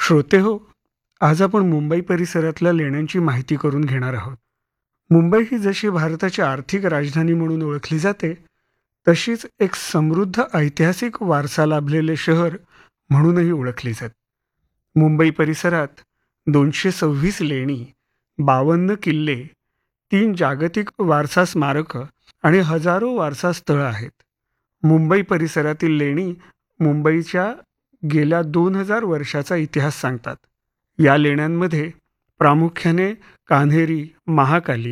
श्रोते हो, आज आपण मुंबई परिसरातल्या लेण्यांची माहिती करून घेणार आहोत. मुंबई ही जशी भारताची आर्थिक राजधानी म्हणून ओळखली जाते, तशीच एक समृद्ध ऐतिहासिक वारसा लाभलेले शहर म्हणूनही ओळखली जाते. मुंबई परिसरात 226 लेणी, 52 किल्ले, 3 जागतिक वारसा स्मारकं आणि हजारो वारसा स्थळं आहेत. मुंबई परिसरातील लेणी मुंबईच्या गेल्या 2000 वर्षाचा इतिहास सांगतात. या लेण्यांमध्ये प्रामुख्याने कान्हेरी, महाकाली,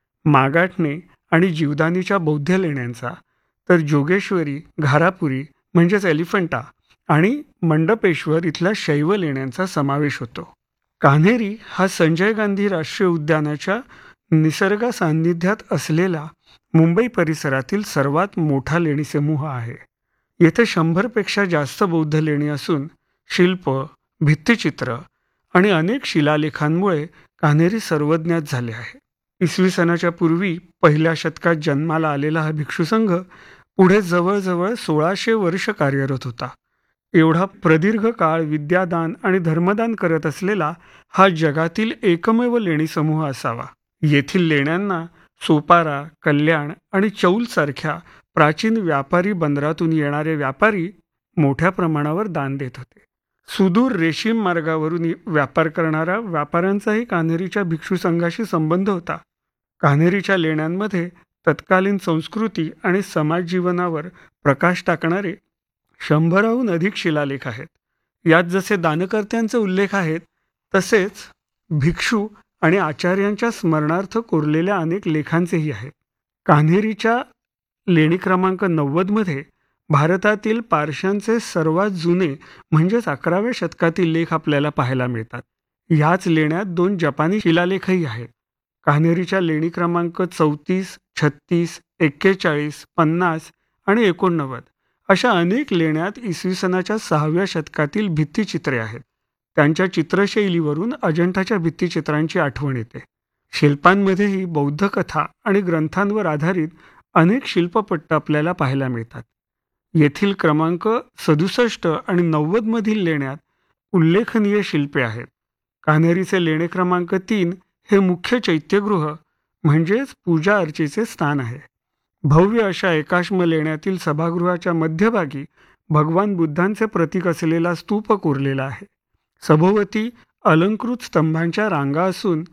मागाटणे आणि जीवदानीच्या बौद्ध लेण्यांचा, तर जोगेश्वरी, घारापुरी म्हणजेच एलिफंटा आणि मंडपेश्वर इथल्या शैव लेण्यांचा समावेश होतो. कान्हेरी हा संजय गांधी राष्ट्रीय उद्यानाच्या निसर्ग सान्निध्यात असलेला मुंबई परिसरातील सर्वात मोठा लेणी समूह आहे. येथे 100पेक्षा जास्त बौद्ध लेणी असून शिल्प, भित्तिचित्र आणि अनेक शिलालेखांमुळे कान्हेरी सर्वज्ञात झाले आहे. इसवी सनाच्या पूर्वी पहिल्या शतकात जन्माला आलेला हा भिक्षू संघ पुढे जवळजवळ 1600 वर्ष कार्यरत होता. एवढा प्रदीर्घ काळ विद्यादान आणि धर्मदान करत असलेला हा जगातील एकमेव लेणी समूह असावा. येथील लेण्यांना सोपारा, कल्याण आणि चौल सारख्या प्राचीन व्यापारी बंदरातून येणारे व्यापारी मोठ्या प्रमाणावर दान देत होते. सुदूर रेशीम मार्गावरून व्यापार करणाऱ्या व्यापाऱ्यांचाही कान्हेरीच्या भिक्षू संघाशी संबंध होता. कान्हेरीच्या लेण्यांमध्ये तत्कालीन संस्कृती आणि समाज जीवनावर प्रकाश टाकणारे 100हून अधिक शिलालेख आहेत. यात जसे दानकर्त्यांचे उल्लेख आहेत, तसेच भिक्षू आणि आचार्यांच्या स्मरणार्थ कोरलेल्या अनेक लेखांचेही आहेत. कान्हेरीच्या लेणी क्रमांक 90 मध्ये भारतातील पारशांचे सर्वात जुने म्हणजेच 11व्या शतकातील लेख आपल्याला पाहायला मिळतात. ह्याच लेण्यात 2 जपानी शिलालेखही आहेत. कान्हेरीच्या लेणी क्रमांक 34, 36, 41, 50 आणि 89 अशा अनेक लेण्यात इसवी सनाच्या 6व्या शतकातील भित्तिचित्रे आहेत. त्यांच्या चित्रशैलीवरून अजंठाच्या भित्तिचित्रांची आठवण येते. शिल्पांमध्येही बौद्ध कथा आणि ग्रंथांवर आधारित अनेक शिल्पपट्ट आपल्याला पाहायला मिळतात. येथील क्रमांक 67 आणि 90 मधील लेण्यात उल्लेखनीय शिल्पे आहेत. कान्हेरीचे लेणे क्रमांक 3 हे मुख्य चैत्यगृह म्हणजेच पूजा अर्चेचे स्थान आहे. भव्य अशा एकाश्म लेण्यातील सभागृहाच्या मध्यभागी भगवान बुद्धांचे प्रतीक असलेला स्तूप कोरलेला आहे. सभोवती अलंकृत स्तंभांच्या रांगा असून